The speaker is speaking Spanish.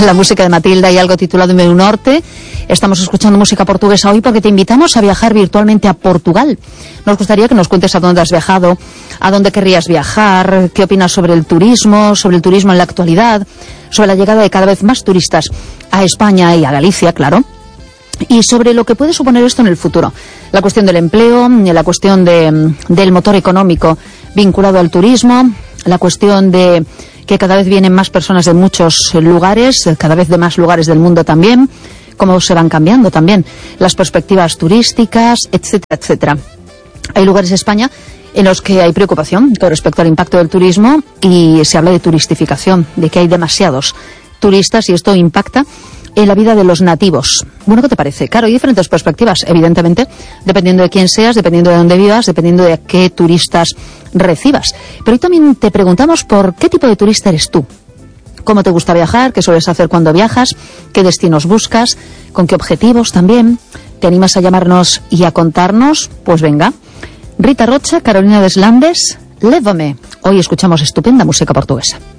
la música de Matilda y algo titulado Meu Norte. Estamos escuchando música portuguesa hoy porque te invitamos a viajar virtualmente a Portugal. Nos gustaría que nos cuentes a dónde has viajado, a dónde querrías viajar, qué opinas sobre el turismo en la actualidad, sobre la llegada de cada vez más turistas a España y a Galicia, claro, y sobre lo que puede suponer esto en el futuro. La cuestión del empleo, la cuestión del motor económico vinculado al turismo, la cuestión de que cada vez vienen más personas de muchos lugares, cada vez de más lugares del mundo también, cómo se van cambiando también las perspectivas turísticas, etcétera, etcétera. Hay lugares en España en los que hay preocupación con respecto al impacto del turismo y se habla de turistificación, de que hay demasiados turistas y esto impacta en la vida de los nativos. Bueno, ¿qué te parece? Claro, hay diferentes perspectivas, evidentemente, dependiendo de quién seas, dependiendo de dónde vivas, dependiendo de qué turistas recibas. Pero hoy también te preguntamos por qué tipo de turista eres tú. ¿Cómo te gusta viajar? ¿Qué sueles hacer cuando viajas? ¿Qué destinos buscas? ¿Con qué objetivos también? ¿Te animas a llamarnos y a contarnos? Pues venga. Rita Rocha, Carolina Deslandes, Lévame. Hoy escuchamos estupenda música portuguesa.